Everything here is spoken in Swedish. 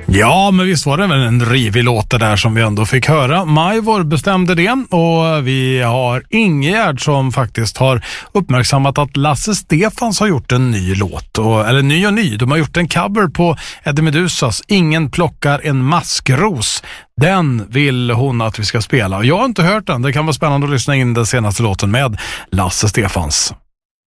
Ja, men visst var det väl en rivig låt där som vi ändå fick höra. Majvor bestämde det och vi har Ingegärd som faktiskt har uppmärksammat att Lasse Stefans har gjort en ny låt. Eller ny. De har gjort en cover på Eddie Medusas Ingen plockar en maskros. Den vill hon att vi ska spela. Jag har inte hört den. Det kan vara spännande att lyssna in den senaste låten med Lasse Stefans.